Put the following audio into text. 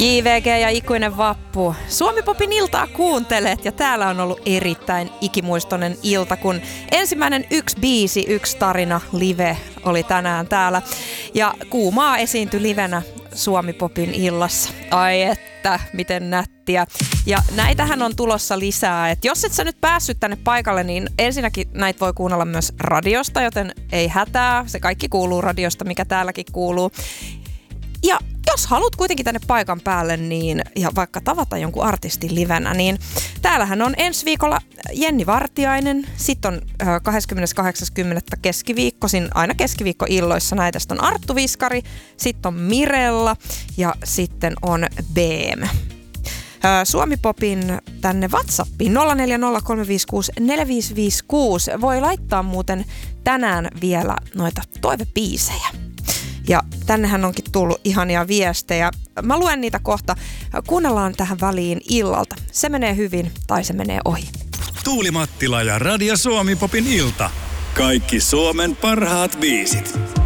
JVG ja ikuinen vappu. Suomi-popin iltaa kuuntelet ja täällä on ollut erittäin ikimuistoinen ilta, kun ensimmäinen yksi biisi, yksi tarina live oli tänään täällä. Ja Kuumaa esiintyi livenä Suomi-popin illassa. Ai että, miten nättiä. Ja näitähän on tulossa lisää. Et jos et sä nyt päässyt tänne paikalle, niin ensinnäkin näitä voi kuunnella myös radiosta, joten ei hätää. Se kaikki kuuluu radiosta, mikä täälläkin kuuluu. Ja jos haluat kuitenkin tänne paikan päälle niin, ja vaikka tavata jonkun artistin livenä, niin täällähän on ensi viikolla Jenni Vartiainen, sitten on 28.10. keskiviikkoisin, aina keskiviikkoilloissa näitä, sitten on Arttu Viskari, sitten on Mirella ja sitten on BM. Suomi-popin tänne WhatsAppiin 0403564556 voi laittaa muuten tänään vielä noita toivebiisejä. Ja tännehän onkin tullut ihania viestejä. Mä luen niitä kohta. Kuunnellaan tähän väliin illalta. Se menee hyvin tai se menee ohi. Tuuli Mattila ja Radio Suomi-popin ilta. Kaikki Suomen parhaat biisit.